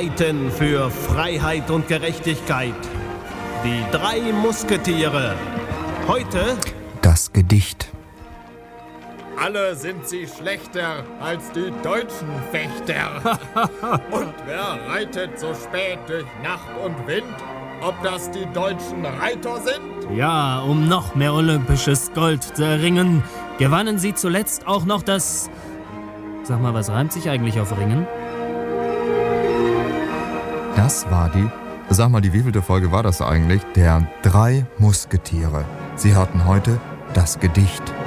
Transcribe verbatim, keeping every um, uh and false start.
streiten für Freiheit und Gerechtigkeit. Die drei Musketiere. Heute das Gedicht. Alle sind sie schlechter als die deutschen Fechter. Und wer reitet so spät durch Nacht und Wind? Ob das die deutschen Reiter sind? Ja, um noch mehr olympisches Gold zu erringen, gewannen sie zuletzt auch noch das... Sag mal, was reimt sich eigentlich auf Ringen? Das war die... Sag mal, die wievielte Folge war das eigentlich? Der drei Musketiere. Sie hörten heute das Gedicht.